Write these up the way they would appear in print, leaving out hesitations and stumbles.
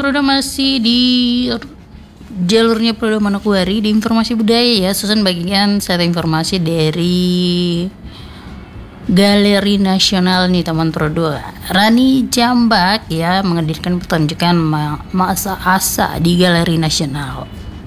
Pemuda masih di jalurnya Pemuda Manokwari di informasi budaya ya. Susun bagian set informasi dari Galeri Nasional nih teman Pro2. Rani Jambak ya menghadirkan pertunjukan Masa Asa di Galeri Nasional.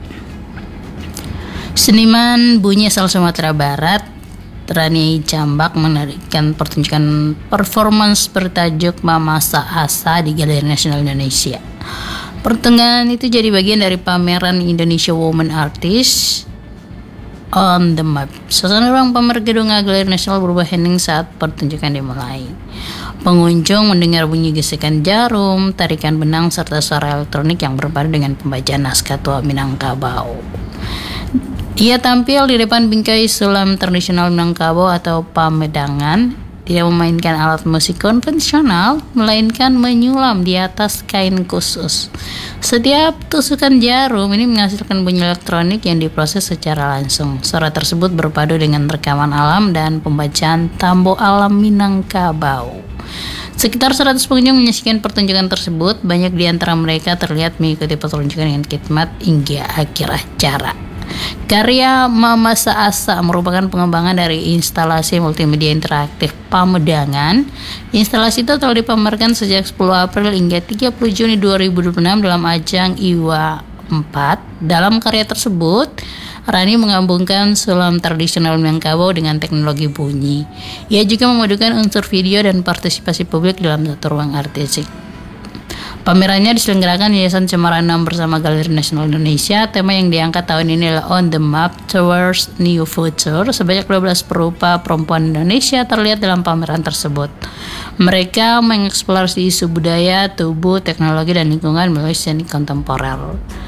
Seniman bunyi asal Sumatera Barat Rani Jambak menarik,kan pertunjukan performance bertajuk Mamasa Asa di Galeri Nasional Indonesia. Pertunjukan itu jadi bagian dari pameran Indonesia Women Artists on the Map. Suasana ruang pamer gedung Galeri Nasional berubah hening saat pertunjukan dimulai. Pengunjung mendengar bunyi gesekan jarum, tarikan benang, serta suara elektronik yang berpadu dengan pembacaan naskah tua Minangkabau. Ia tampil di depan bingkai sulam tradisional Minangkabau atau pamedangan, tidak memainkan alat musik konvensional, melainkan menyulam di atas kain khusus. Setiap tusukan jarum ini menghasilkan bunyi elektronik yang diproses secara langsung. Suara tersebut berpadu dengan rekaman alam dan pembacaan tambo alam Minangkabau. Sekitar 100 pengunjung menyaksikan pertunjukan tersebut. Banyak di antara mereka terlihat mengikuti pertunjukan dengan khidmat hingga akhir acara. Karya Mamasa Asa merupakan pengembangan dari instalasi multimedia interaktif Pamedangan. Instalasi itu telah dipamerkan sejak 10 April hingga 30 Juni 2026 dalam ajang IWA 4. Dalam karya tersebut, Rani menggabungkan sulam tradisional Minangkabau dengan teknologi bunyi. Ia juga memadukan unsur video dan partisipasi publik dalam satu ruang artistik. Pamerannya diselenggarakan Yayasan Cemara 6 bersama Galeri Nasional Indonesia. Tema yang diangkat tahun ini adalah On the Map Towards New Future. Sebanyak 12 perupa perempuan Indonesia terlihat dalam pameran tersebut. Mereka mengeksplorasi isu budaya, tubuh, teknologi, dan lingkungan melalui seni kontemporer.